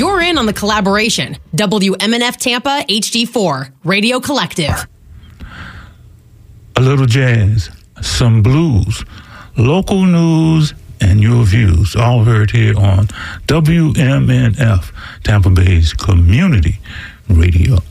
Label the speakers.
Speaker 1: You're in on the collaboration. WMNF Tampa HD4 Radio Collective.
Speaker 2: A little jazz, some blues, local news, and your views, all heard here on WMNF, Tampa Bay's community radio.